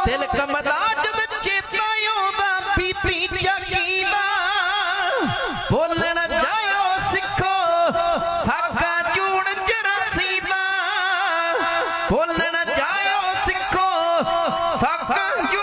ਤਿਲਕ ਮਦਾ ਜਦ ਚੇਤਾ ਆਉਂਦਾ ਪੀਤੀ ਚੱਕੀ ਦਾ ਬੋਲਣ ਜਾਇਓ ਸਿੱਖੋ ਸਾਕਾ ਜੂਣ ਜਰਸੀ ਦਾ ਬੋਲਣ ਜਾਇਓ ਸਿੱਖੋ ਸਾਕਾ